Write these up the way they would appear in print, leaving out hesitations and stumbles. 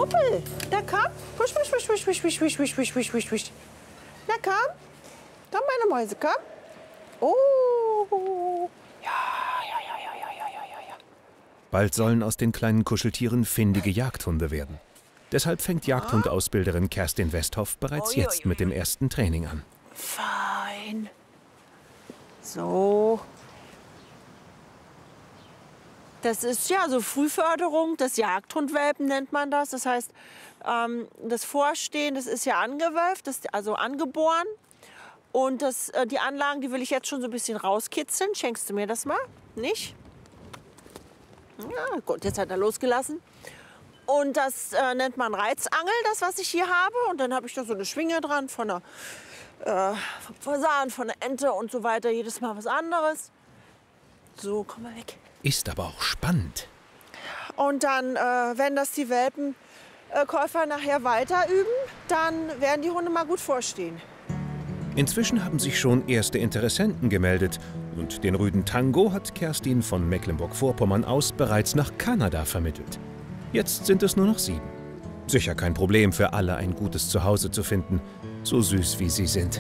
Kuppel. Na komm. Push, push, push, push, push, push, push, push, push, push, push, push. Na komm. Komm, meine Mäuse, komm. Oh. Ja, ja, ja, ja, ja, ja, ja, ja. Bald sollen aus den kleinen Kuscheltieren findige Jagdhunde werden. Deshalb fängt Jagdhundausbilderin Kerstin Westhoff bereits jetzt mit dem ersten Training an. Fein. So. Das ist ja so Frühförderung des Jagdhundwelpen nennt man das. Das heißt, das Vorstehen, das ist ja angewölft, also angeboren. Und die Anlagen, die will ich jetzt schon so ein bisschen rauskitzeln. Schenkst du mir das mal? Nicht? Ja, gut, jetzt hat er losgelassen. Und das nennt man Reizangel, das, was ich hier habe. Und dann habe ich da so eine Schwinge dran von einer vom Fasan, von einer Ente und so weiter. Jedes Mal was anderes. So, komm mal weg. Ist aber auch spannend. Und dann, wenn das die Welpenkäufer nachher weiter üben, dann werden die Hunde mal gut vorstehen. Inzwischen haben sich schon erste Interessenten gemeldet. Und den Rüden Tango hat Kerstin von Mecklenburg-Vorpommern aus bereits nach Kanada vermittelt. Jetzt sind es nur noch 7. Sicher kein Problem für alle, ein gutes Zuhause zu finden, so süß wie sie sind.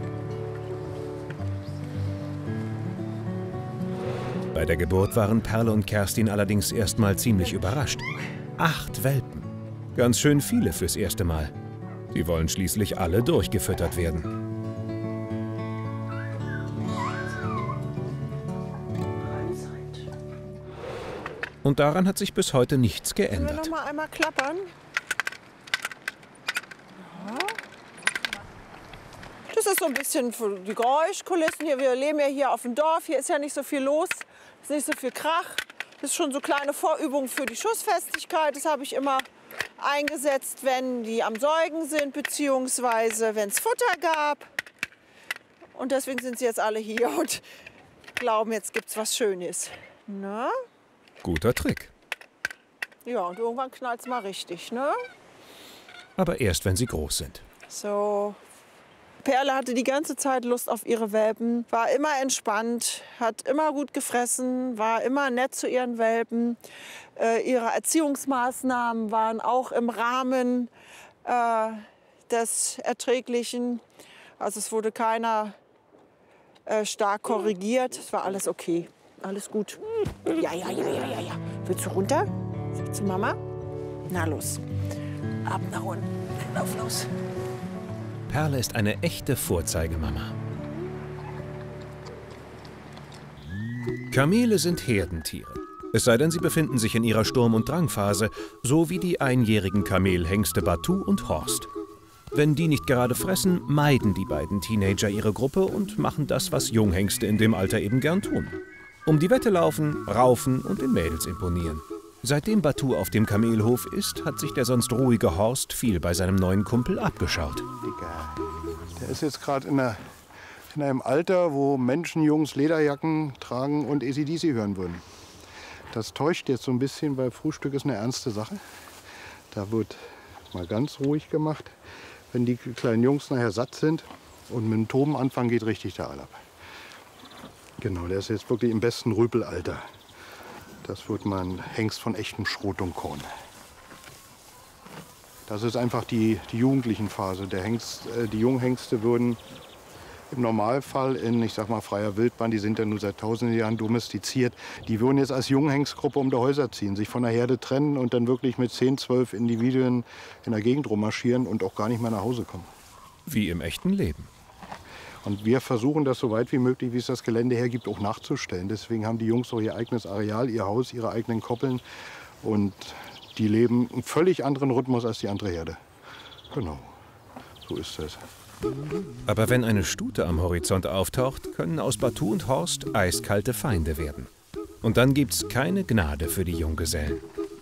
Bei der Geburt waren Perle und Kerstin allerdings erstmal ziemlich überrascht. 8 Welpen. Ganz schön viele fürs erste Mal. Sie wollen schließlich alle durchgefüttert werden. Und daran hat sich bis heute nichts geändert. Können wir noch mal einmal klappern? Ja. Das ist so ein bisschen für die Geräuschkulissen hier. Wir leben ja hier auf dem Dorf. Hier ist ja nicht so viel los. Es ist nicht so viel Krach. Das ist schon so kleine Vorübungen für die Schussfestigkeit. Das habe ich immer eingesetzt, wenn die am Säugen sind, beziehungsweise wenn es Futter gab. Und deswegen sind sie jetzt alle hier und glauben, jetzt gibt es was Schönes. Na? Guter Trick. Ja, und irgendwann knallt es mal richtig, ne? Aber erst, wenn sie groß sind. So. Perle hatte die ganze Zeit Lust auf ihre Welpen, war immer entspannt, hat immer gut gefressen, war immer nett zu ihren Welpen. Ihre Erziehungsmaßnahmen waren auch im Rahmen des Erträglichen. Also es wurde keiner stark korrigiert, es war alles okay. Alles gut. Ja, ja, ja, ja, ja, ja. Willst du runter? Zu Mama? Na los. Ab nach unten. Lauf los. Perle ist eine echte Vorzeigemama. Kamele sind Herdentiere. Es sei denn, sie befinden sich in ihrer Sturm- und Drangphase, so wie die einjährigen Kamelhengste Batu und Horst. Wenn die nicht gerade fressen, meiden die beiden Teenager ihre Gruppe und machen das, was Junghengste in dem Alter eben gern tun. Um die Wette laufen, raufen und den Mädels imponieren. Seitdem Batu auf dem Kamelhof ist, hat sich der sonst ruhige Horst viel bei seinem neuen Kumpel abgeschaut. Der ist jetzt gerade in einem Alter, wo Menschen Jungs Lederjacken tragen und AC/DC hören würden. Das täuscht jetzt so ein bisschen, weil Frühstück ist eine ernste Sache. Da wird mal ganz ruhig gemacht. Wenn die kleinen Jungs nachher satt sind und mit dem Toben anfangen, geht richtig der All ab. Genau, der ist jetzt wirklich im besten Rüpelalter. Das wird mal ein Hengst von echtem Schrot und Korn. Das ist einfach die Jugendlichenphase. Die Junghengste würden im Normalfall in, ich sag mal, freier Wildbahn, die sind ja nur seit tausenden Jahren domestiziert, die würden jetzt als Junghengstgruppe um die Häuser ziehen, sich von der Herde trennen und dann wirklich mit 10, 12 Individuen in der Gegend rummarschieren und auch gar nicht mehr nach Hause kommen. Wie im echten Leben. Und wir versuchen das so weit wie möglich, wie es das Gelände hergibt, auch nachzustellen. Deswegen haben die Jungs auch ihr eigenes Areal, ihr Haus, ihre eigenen Koppeln. Und die leben einen völlig anderen Rhythmus als die andere Herde. Genau, so ist es. Aber wenn eine Stute am Horizont auftaucht, können aus Batu und Horst eiskalte Feinde werden. Und dann gibt's keine Gnade für die Junggesellen.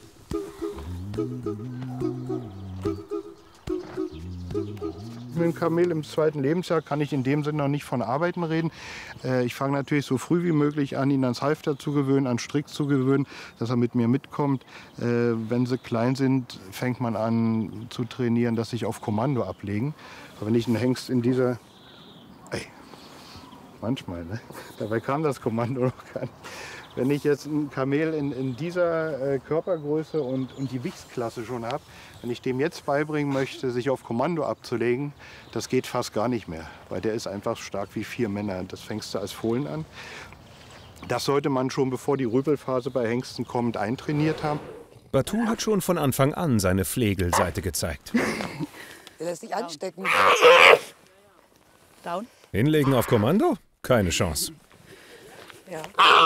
Mit dem Kamel im 2. Lebensjahr kann ich in dem Sinne noch nicht von Arbeiten reden. Ich fange natürlich so früh wie möglich an, ihn ans Halfter zu gewöhnen, an Strick zu gewöhnen, dass er mit mir mitkommt. Wenn sie klein sind, fängt man an zu trainieren, dass sich auf Kommando ablegen. Aber wenn ich einen Hengst in dieser... Ey, manchmal, ne? Dabei kam das Kommando noch gar nicht. Wenn ich jetzt ein Kamel in dieser Körpergröße und die Gewichtsklasse schon habe, wenn ich dem jetzt beibringen möchte, sich auf Kommando abzulegen, das geht fast gar nicht mehr, weil der ist einfach stark wie 4 Männer. Das fängst du als Fohlen an. Das sollte man schon, bevor die Rüpelphase bei Hengsten kommt, eintrainiert haben. Batu hat schon von Anfang an seine Flegelseite gezeigt. Der lässt sich anstecken. Down. Hinlegen auf Kommando? Keine Chance. Ja.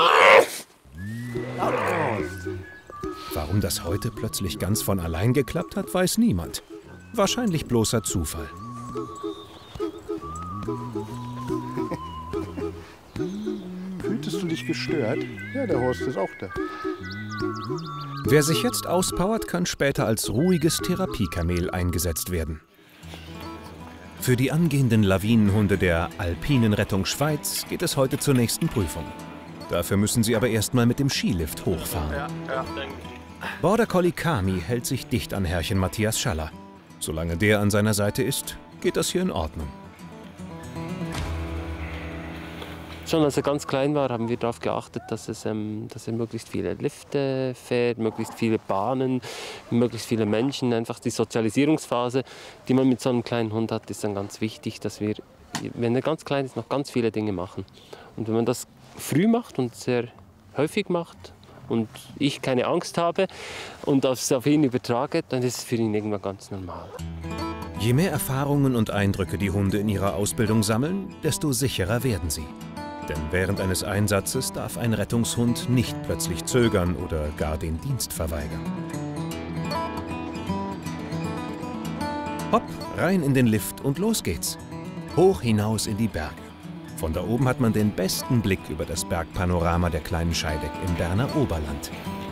Warum das heute plötzlich ganz von allein geklappt hat, weiß niemand. Wahrscheinlich bloßer Zufall. Fühltest du dich gestört? Ja, der Horst ist auch da. Wer sich jetzt auspowert, kann später als ruhiges Therapiekamel eingesetzt werden. Für die angehenden Lawinenhunde der Alpinen Rettung Schweiz geht es heute zur nächsten Prüfung. Dafür müssen sie aber erstmal mit dem Skilift hochfahren. Border Collie Kami hält sich dicht an Herrchen Matthias Schaller. Solange der an seiner Seite ist, geht das hier in Ordnung. Schon als er ganz klein war, haben wir darauf geachtet, dass er möglichst viele Lifte fährt, möglichst viele Bahnen, möglichst viele Menschen. Einfach die Sozialisierungsphase, die man mit so einem kleinen Hund hat, ist dann ganz wichtig, dass wir, wenn er ganz klein ist, noch ganz viele Dinge machen. Und wenn man das früh macht und sehr häufig macht und ich keine Angst habe und das auf ihn übertrage, dann ist es für ihn irgendwann ganz normal. Je mehr Erfahrungen und Eindrücke die Hunde in ihrer Ausbildung sammeln, desto sicherer werden sie. Denn während eines Einsatzes darf ein Rettungshund nicht plötzlich zögern oder gar den Dienst verweigern. Hopp, rein in den Lift und los geht's. Hoch hinaus in die Berge. Von da oben hat man den besten Blick über das Bergpanorama der kleinen Scheideck im Berner Oberland.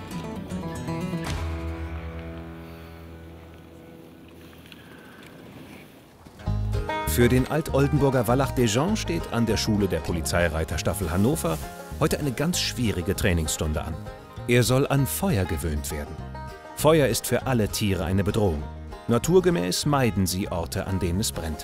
Für den Alt-Oldenburger Wallach Desjean steht an der Schule der Polizeireiterstaffel Hannover heute eine ganz schwierige Trainingsstunde an. Er soll an Feuer gewöhnt werden. Feuer ist für alle Tiere eine Bedrohung. Naturgemäß meiden sie Orte, an denen es brennt.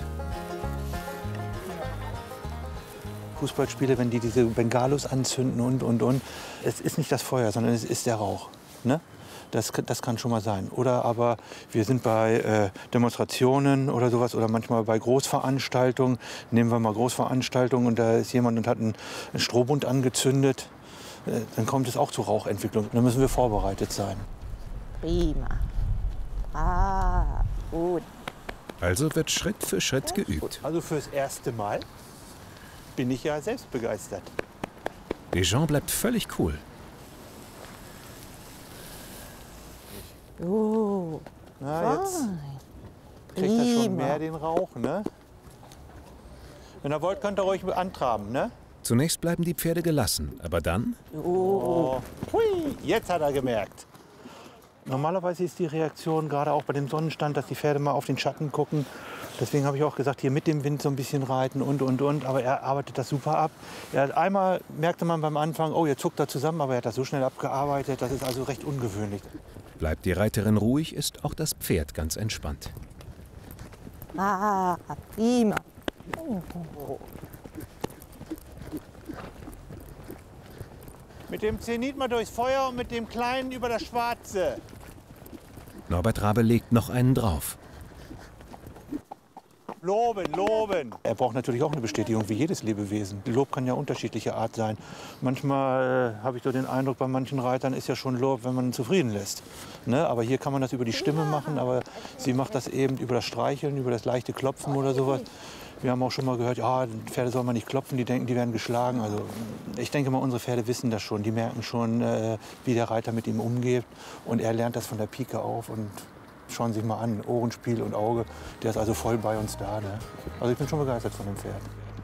Fußballspieler, wenn die diese Bengalos anzünden und. Es ist nicht das Feuer, sondern es ist der Rauch. Ne? Das kann schon mal sein. Oder aber wir sind bei Demonstrationen oder sowas oder manchmal bei Großveranstaltungen. Nehmen wir mal Großveranstaltungen und da ist jemand und hat einen Strohbund angezündet. Dann kommt es auch zu Rauchentwicklung. Da müssen wir vorbereitet sein. Prima. Gut. Also wird Schritt für Schritt geübt. Also fürs erste Mal bin ich ja selbst begeistert. Desjean bleibt völlig cool. Oh, Na, jetzt kriegt er schon mehr den Rauch, ne? Wenn ihr wollt, könnt ihr ruhig antraben, ne? Zunächst bleiben die Pferde gelassen, aber dann... Oh. Hui, jetzt hat er gemerkt. Normalerweise ist die Reaktion, gerade auch bei dem Sonnenstand, dass die Pferde mal auf den Schatten gucken. Deswegen habe ich auch gesagt, hier mit dem Wind so ein bisschen reiten und. Aber er arbeitet das super ab. Einmal merkte man beim Anfang, oh, jetzt zuckt er zusammen, aber er hat das so schnell abgearbeitet. Das ist also recht ungewöhnlich. Bleibt die Reiterin ruhig, ist auch das Pferd ganz entspannt. Prima. Mit dem Zenit mal durchs Feuer und mit dem Kleinen über das Schwarze. Norbert Rabe legt noch einen drauf. Loben, loben. Er braucht natürlich auch eine Bestätigung, wie jedes Lebewesen. Lob kann ja unterschiedlicher Art sein. Manchmal habe ich so den Eindruck, bei manchen Reitern ist ja schon Lob, wenn man ihn zufrieden lässt. Ne? Aber hier kann man das über die Stimme machen, aber sie macht das eben über das Streicheln, über das leichte Klopfen oder sowas. Wir haben auch schon mal gehört, ja, Pferde soll man nicht klopfen, die denken, die werden geschlagen. Also ich denke mal, unsere Pferde wissen das schon. Die merken schon, wie der Reiter mit ihm umgeht. Und er lernt das von der Pike auf. Und schauen Sie sich mal an, Ohrenspiel und Auge, der ist also voll bei uns da. Ne? Also ich bin schon begeistert von dem Pferd.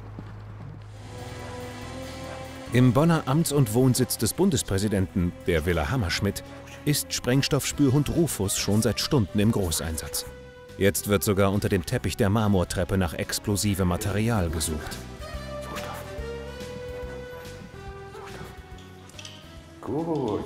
Im Bonner Amts- und Wohnsitz des Bundespräsidenten, der Villa Hammerschmidt, ist Sprengstoffspürhund Rufus schon seit Stunden im Großeinsatz. Jetzt wird sogar unter dem Teppich der Marmortreppe nach explosivem Material gesucht. Gut.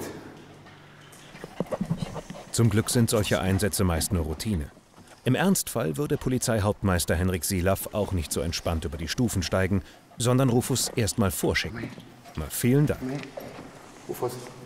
Zum Glück sind solche Einsätze meist nur Routine. Im Ernstfall würde Polizeihauptmeister Henrik Silaff auch nicht so entspannt über die Stufen steigen, sondern Rufus erst mal vorschicken. Na, vielen Dank. Ufos.